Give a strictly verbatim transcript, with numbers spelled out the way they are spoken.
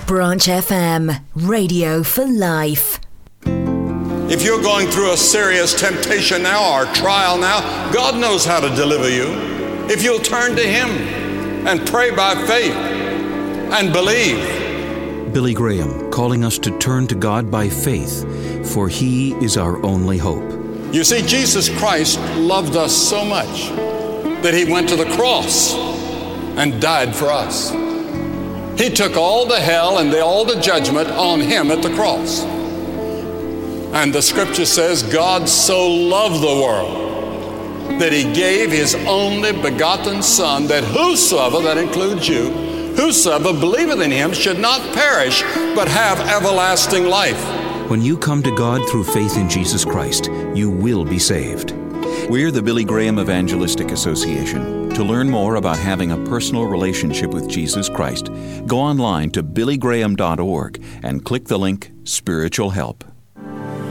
Branch F M, radio for life. If you're going through a serious temptation now or trial now, God knows how to deliver you. If you'll turn to Him and pray by faith and believe. Billy Graham calling us to turn to God by faith, for He is our only hope. You see, Jesus Christ loved us so much that He went to the cross and died for us. He took all the hell and the, all the judgment on Him at the cross. And the scripture says, God so loved the world that He gave His only begotten Son, that whosoever, that includes you, whosoever believeth in Him should not perish, but have everlasting life. When you come to God through faith in Jesus Christ, you will be saved. We're the Billy Graham Evangelistic Association. To learn more about having a personal relationship with Jesus Christ, go online to billy graham dot org and click the link Spiritual Help.